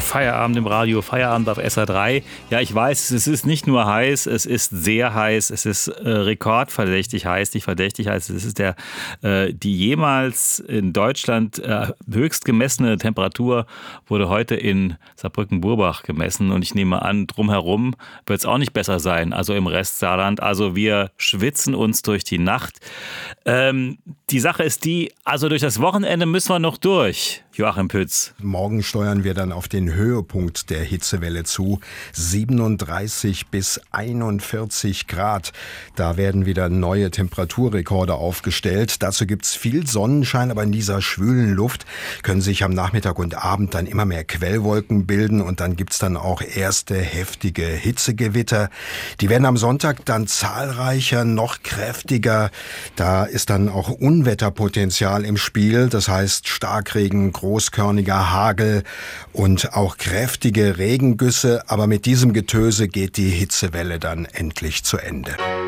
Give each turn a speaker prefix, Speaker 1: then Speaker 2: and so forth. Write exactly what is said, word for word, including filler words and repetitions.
Speaker 1: Feierabend im Radio, Feierabend auf S R drei. Ja, ich weiß, es ist nicht nur heiß, es ist sehr heiß, es ist äh, rekordverdächtig heiß, nicht verdächtig heiß. Es ist der, äh, die jemals in Deutschland äh, höchst gemessene Temperatur wurde heute in Saarbrücken-Burbach gemessen. Und ich nehme an, drumherum wird es auch nicht besser sein, also im Rest Saarland. Also wir schwitzen uns durch die Nacht. Ähm, die Sache ist die, also durch das Wochenende müssen wir noch durch, Joachim Pütz.
Speaker 2: Morgen steuern wir dann auf den Höhepunkt der Hitzewelle zu. siebenunddreißig bis einundvierzig Grad. Da werden wieder neue Temperaturrekorde aufgestellt. Dazu gibt's viel Sonnenschein, aber in dieser schwülen Luft können sich am Nachmittag und Abend dann immer mehr Quellwolken bilden und dann gibt's dann auch erste heftige Hitzegewitter. Die werden am Sonntag dann zahlreicher, noch kräftiger. Da ist dann auch Unwetterpotenzial im Spiel. Das heißt Starkregen, großkörniger Hagel und auch kräftige Regengüsse. Aber mit diesem Getöse geht die Hitzewelle dann endlich zu Ende.